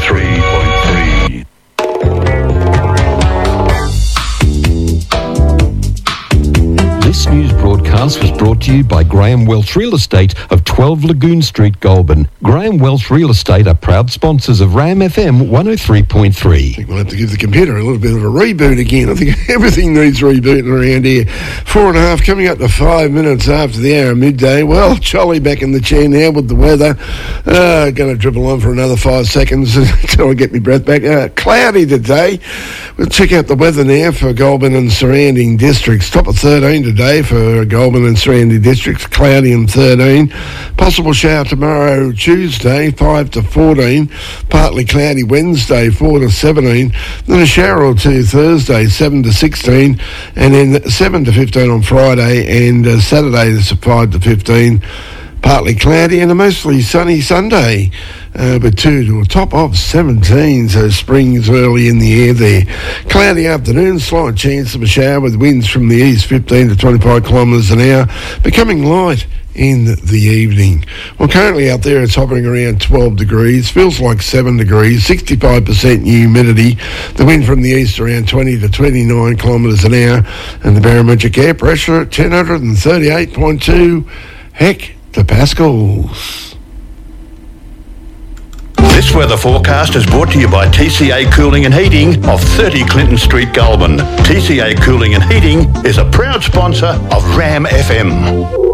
103.3. This news broadcast was brought to you by Graham Welch Real Estate of 12 Lagoon Street, Goulburn. Graham Welch Real Estate are proud sponsors of RAM FM 103.3. I think we'll have to give the computer a little bit of a reboot again. I think everything needs rebooting around here. 4.5, coming up to 5 minutes after the hour of midday. Well, Charlie back in the chair now with the weather. Going to dribble on for another 5 seconds until I get my breath back. Cloudy today. We'll check out the weather now for Goulburn and surrounding districts. Top of 13 today for Goulburn and surrounding districts. Cloudy and 13. Possible shower tomorrow, Tuesday, 5 to 14. Partly cloudy Wednesday, 4 to 17. Then a shower or two Thursday, 7 to 16. And then 7 to 15 on Friday, and Saturday is 5 to 15. Partly cloudy and a mostly sunny Sunday, but 2 to a top of 17, so spring is early in the air there. Cloudy afternoon, slight chance of a shower with winds from the east, 15 to 25 kilometres an hour, becoming light in the evening. Well, currently out there it's hovering around 12 degrees, feels like 7 degrees, 65% humidity, the wind from the east around 20 to 29 kilometres an hour, and the barometric air pressure at 1038.2 hectopascals. This weather forecast is brought to you by TCA Cooling and Heating of 30 Clinton Street, Goulburn. TCA Cooling and Heating is a proud sponsor of RAM FM.